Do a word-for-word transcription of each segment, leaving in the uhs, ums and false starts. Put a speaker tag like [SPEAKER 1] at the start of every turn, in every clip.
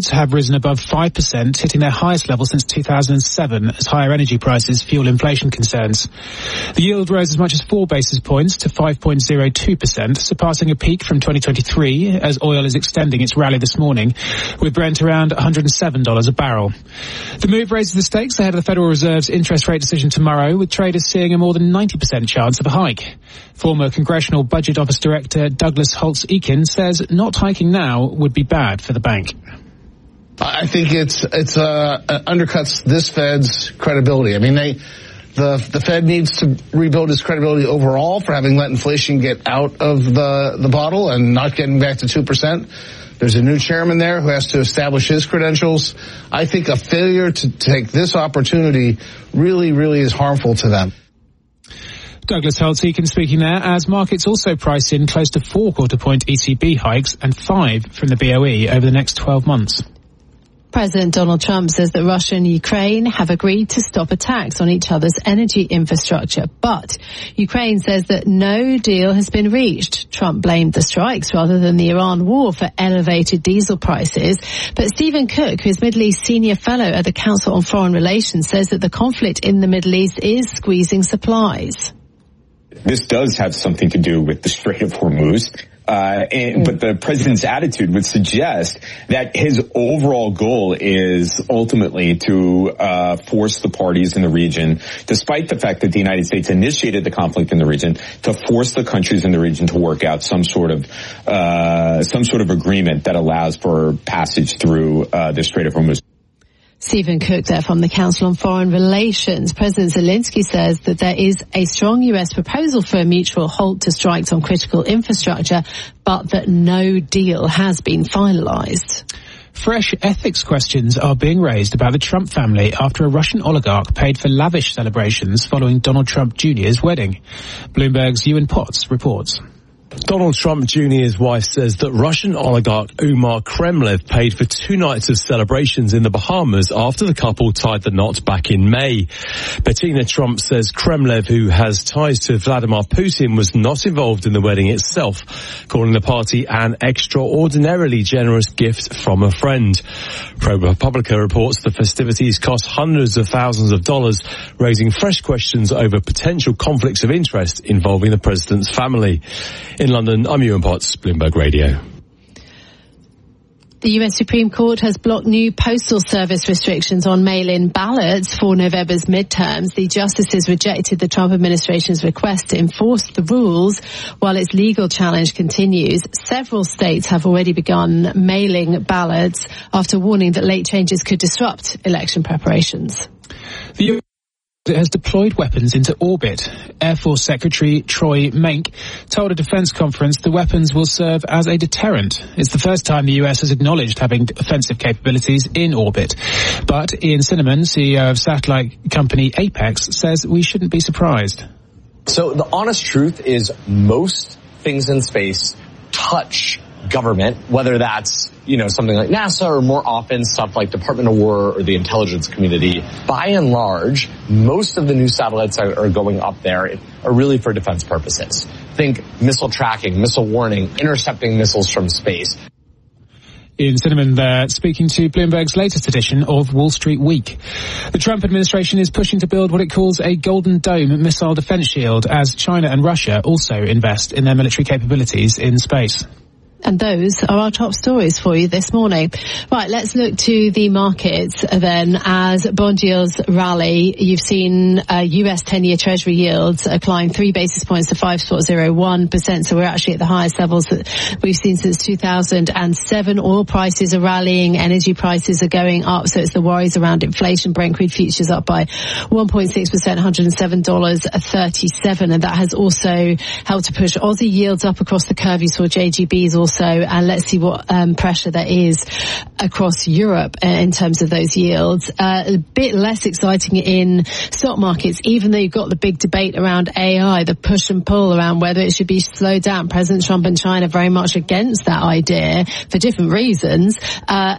[SPEAKER 1] have risen above five percent, hitting their highest level since two thousand seven as higher energy prices fuel inflation concerns. The yield rose as much as four basis points to five point zero two percent, surpassing a peak from twenty twenty-three as oil is extending its rally this morning, with Brent around one hundred seven dollars a barrel. The move raises the stakes ahead of the Federal Reserve's interest rate decision tomorrow, with traders seeing a more than ninety percent chance of a hike. Former Congressional Budget Office Director Douglas Holtz-Eakin says not hiking now would be bad for the bank.
[SPEAKER 2] I think it's it's uh, undercuts this Fed's credibility. I mean, they the the Fed needs to rebuild its credibility overall for having let inflation get out of the the bottle and not getting back to two percent. There's a new chairman there who has to establish his credentials. I think a failure to take this opportunity really, really is harmful to them.
[SPEAKER 1] Douglas Holtz-Eakin speaking there as markets also price in close to four quarter-point E C B hikes and five from the B O E over the next twelve months.
[SPEAKER 3] President Donald Trump says that Russia and Ukraine have agreed to stop attacks on each other's energy infrastructure. But Ukraine says that no deal has been reached. Trump blamed the strikes rather than the Iran war for elevated diesel prices. But Stephen Cook, who is Middle East Senior Fellow at the Council on Foreign Relations, says that the conflict in the Middle East is squeezing supplies.
[SPEAKER 4] This does have something to do with the Strait of Hormuz. Uh, and, but the president's attitude would suggest that his overall goal is ultimately to uh, force the parties in the region, despite the fact that the United States initiated the conflict in the region, to force the countries in the region to work out some sort of uh, some sort of agreement that allows for passage through uh, the Strait of Hormuz.
[SPEAKER 3] Stephen Cook there from the Council on Foreign Relations. President Zelensky says that there is a strong U S proposal for a mutual halt to strikes on critical infrastructure, but that no deal has been finalized.
[SPEAKER 1] Fresh ethics questions are being raised about the Trump family after a Russian oligarch paid for lavish celebrations following Donald Trump Junior's wedding. Bloomberg's Ewan Potts reports.
[SPEAKER 5] Donald Trump Junior's wife says that Russian oligarch Umar Kremlev paid for two nights of celebrations in the Bahamas after the couple tied the knot back in May. Bettina Trump says Kremlev, who has ties to Vladimir Putin, was not involved in the wedding itself, calling the party an extraordinarily generous gift from a friend. ProPublica reports the festivities cost hundreds of thousands of dollars, raising fresh questions over potential conflicts of interest involving the president's family. In London, I'm Ewan Potts, Bloomberg Radio.
[SPEAKER 3] The U S Supreme Court has blocked new postal service restrictions on mail-in ballots for November's midterms. The justices rejected the Trump administration's request to enforce the rules while its legal challenge continues. Several states have already begun mailing ballots after warning that late changes could disrupt election preparations.
[SPEAKER 1] The U S It has deployed weapons into orbit. Air Force Secretary Troy Menck told a defense conference the weapons will serve as a deterrent. It's the first time the U S has acknowledged having offensive capabilities in orbit. But Ian Cinnamon, C E O of satellite company Apex, says we shouldn't be surprised.
[SPEAKER 6] So the honest truth is most things in space touch government, whether that's, you know, something like NASA or more often stuff like Department of War or the intelligence community. By and large, most of the new satellites that are going up there are really for defense purposes. Think missile tracking, missile warning, intercepting missiles from space.
[SPEAKER 1] Ian Cinnamon there, speaking to Bloomberg's latest edition of Wall Street Week. The Trump administration is pushing to build what it calls a Golden Dome missile defense shield as China and Russia also invest in their military capabilities in space.
[SPEAKER 3] And those are our top stories for you this morning. Right, let's look to the markets then as bond yields rally. You've seen uh, U S ten-year Treasury yields uh, climb three basis points to five point zero one percent. So we're actually at the highest levels that we've seen since two thousand seven. Oil prices are rallying. Energy prices are going up. So it's the worries around inflation. Brent crude futures up by one point six percent, one hundred seven dollars thirty-seven. And that has also helped to push Aussie yields up across the curve. You saw J G B's also. So, and let's see what um, pressure there is across Europe uh, in terms of those yields. Uh, a bit less exciting in stock markets, even though you've got the big debate around A I, the push and pull around whether it should be slowed down. President Trump and China very much against that idea for different reasons. Uh,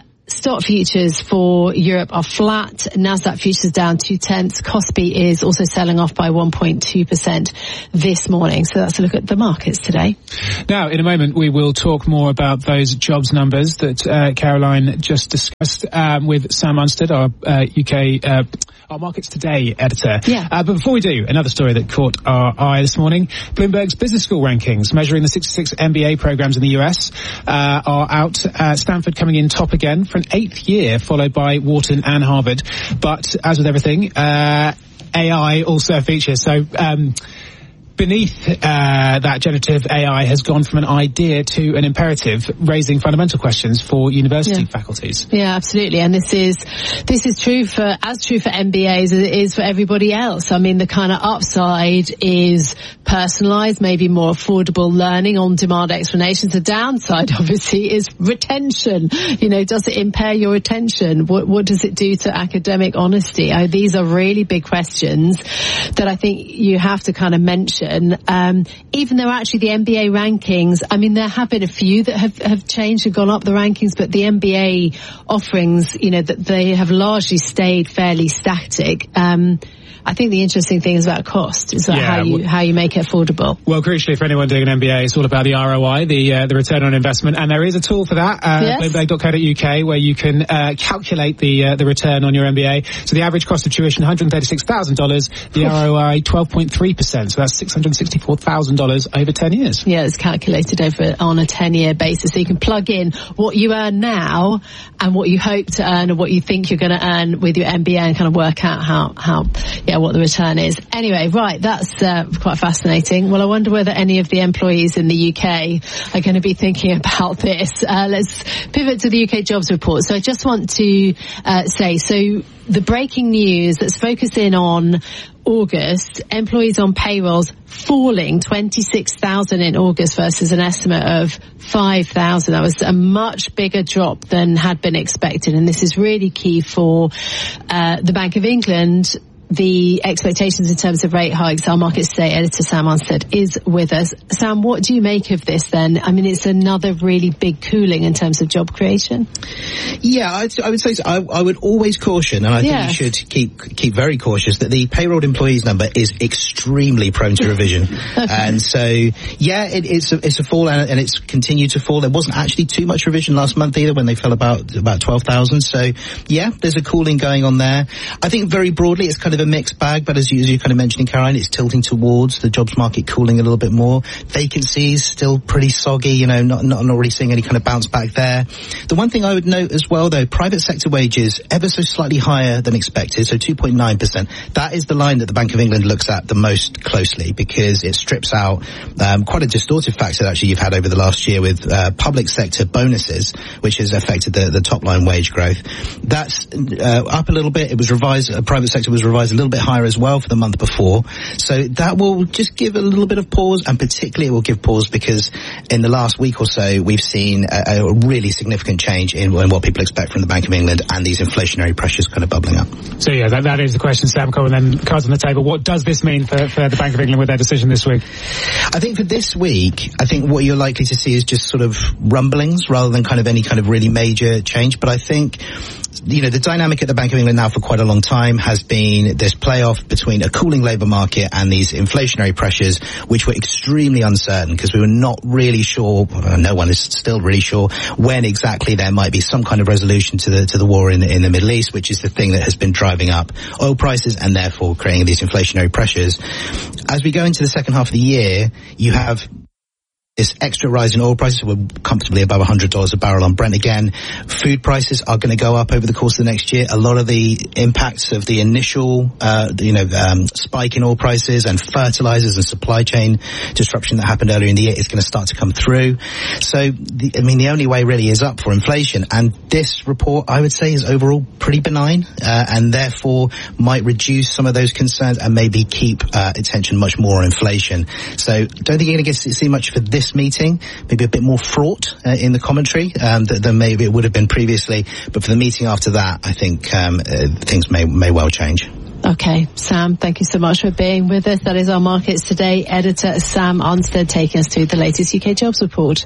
[SPEAKER 3] stock futures for Europe are flat. Nasdaq futures down two tenths. Kospi is also selling off by one point two percent this morning. So that's a look at the markets today.
[SPEAKER 1] Now, in a moment, we will talk more about those jobs numbers that uh, Caroline just discussed um, with Sam Unstead, our uh, U K uh, our Markets Today editor.
[SPEAKER 3] Yeah.
[SPEAKER 1] Uh, but before we do, another story that caught our eye this morning. Bloomberg's business school rankings measuring the sixty-six M B A programs in the U S uh, are out. Uh, Stanford coming in top again for an eighth year, followed by Wharton and Harvard. But as with everything, uh, A I also features. So, um, beneath uh, that generative A I has gone from an idea to an imperative, raising fundamental questions for university
[SPEAKER 3] yeah.
[SPEAKER 1] faculties.
[SPEAKER 3] Yeah, absolutely. And this is this is true for as true for M B As as it is for everybody else. I mean, the kind of upside is personalised, maybe more affordable learning, on-demand explanations. The downside, obviously, is retention. You know, does it impair your retention? What, what does it do to academic honesty? I, these are really big questions that I think you have to kind of mention. Um, even though actually the M B A rankings, I mean, there have been a few that have, have changed and gone up the rankings, but the M B A offerings, you know, that they have largely stayed fairly static. Um, I think the interesting thing is about cost, is about
[SPEAKER 1] yeah,
[SPEAKER 3] how you
[SPEAKER 1] well,
[SPEAKER 3] how you make it affordable.
[SPEAKER 1] Well, crucially for anyone doing an M B A, it's all about the R O I, the uh, the return on investment, and there is a tool for that, uh,
[SPEAKER 3] yes.
[SPEAKER 1] bloomberg dot co dot U K, where you can uh, calculate the uh, the return on your M B A. So the average cost of tuition, one hundred thirty-six thousand dollars, the R O I twelve point three percent, so that's six hundred sixty-four thousand dollars over ten years.
[SPEAKER 3] Yeah, it's calculated over on a ten-year basis, so you can plug in what you earn now and what you hope to earn and what you think you're going to earn with your M B A and kind of work out how, how yeah, what the return is. Anyway, right, that's uh, quite fascinating. Well, I wonder whether any of the employees in the U K are going to be thinking about this. Uh, let's pivot to the U K jobs report. So I just want to uh, say, so the breaking news that's focusing on August, employees on payrolls falling twenty-six thousand in August versus an estimate of five thousand. That was a much bigger drop than had been expected. And this is really key for uh, the Bank of England. The expectations in terms of rate hikes. Our Markets Today editor Sam Unstead is with us. Sam, what do you make of this then? I mean, it's another really big cooling in terms of job creation.
[SPEAKER 7] Yeah, I'd, I would say so. I, I would always caution, and I
[SPEAKER 3] yeah.
[SPEAKER 7] think you should keep keep very cautious, that the payroll employees number is extremely prone to revision. okay. And so, yeah, it, it's, a, it's a fall, and, and it's continued to fall. There wasn't actually too much revision last month either, when they fell about about twelve thousand. So, yeah, there's a cooling going on there. I think very broadly it's kind of a mixed bag, but as you, as you kind of mentioning, Caroline, it's tilting towards the jobs market cooling a little bit more. Vacancies still pretty soggy, you know, not, not, not really seeing any kind of bounce back there. The one thing I would note as well, though, private sector wages ever so slightly higher than expected, so two point nine percent. That is the line that the Bank of England looks at the most closely, because it strips out um, quite a distorted factor actually you've had over the last year with uh, public sector bonuses, which has affected the, the top line wage growth. That's uh, up a little bit. It was revised, uh, private sector was revised a little bit higher as well for the month before. So that will just give a little bit of pause, and particularly it will give pause because in the last week or so we've seen a, a really significant change in, in what people expect from the Bank of England, and these inflationary pressures kind of bubbling up.
[SPEAKER 1] So yeah, that, that is the question, Sam Cole, and then cards on the table. What does this mean for, for the Bank of England with their decision this week?
[SPEAKER 7] I think for this week, I think what you're likely to see is just sort of rumblings rather than kind of any kind of really major change. But I think, you know, the dynamic at the Bank of England now for quite a long time has been this playoff between a cooling labour market and these inflationary pressures, which were extremely uncertain because we were not really sure, uh, no one is still really sure, when exactly there might be some kind of resolution to the to the war in the, in the Middle East, which is the thing that has been driving up oil prices and therefore creating these inflationary pressures. As we go into the second half of the year, you have this extra rise in oil prices. We're comfortably above one hundred dollars a barrel on Brent again. Food prices are going to go up over the course of the next year. A lot of the impacts of the initial, uh, you know, um, spike in oil prices and fertilizers and supply chain disruption that happened earlier in the year is going to start to come through. So, the, I mean, the only way really is up for inflation. And this report, I would say, is overall pretty benign, uh, and therefore might reduce some of those concerns and maybe keep uh, attention much more on inflation. So, don't think you're going to get to see much for this meeting, maybe a bit more fraught uh, in the commentary um, than, than maybe it would have been previously. But for the meeting after that, I think um, uh, things may may well change.
[SPEAKER 3] Okay, Sam, thank you so much for being with us. That is our Markets Today editor, Sam Unstead, taking us through the latest U K jobs report.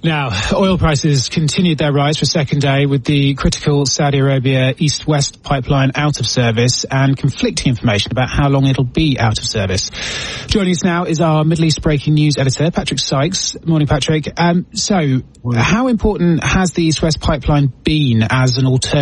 [SPEAKER 1] Now, oil prices continued their rise for a second day with the critical Saudi Arabia East-West pipeline out of service and conflicting information about how long it'll be out of service. Joining us now is our Middle East breaking news editor, Patrick Sykes. Morning, Patrick. Um, so, Morning. How important has the East-West pipeline been as an alternative